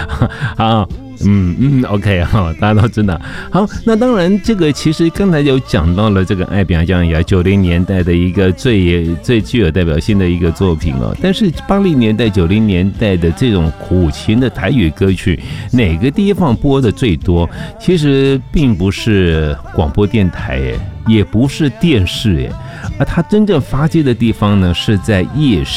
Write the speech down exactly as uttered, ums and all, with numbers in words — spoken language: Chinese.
好。嗯嗯 ，OK 哈，大家都知道。好，那当然，这个其实刚才有讲到了这个爱表酱呀，九零年代的一个最最具有代表性的一个作品哦。但是八零年代、九零年代的这种苦情的台语歌曲，哪个地方播的最多？其实并不是广播电台耶，也不是电视耶，而它真正发迹的地方呢，是在夜市。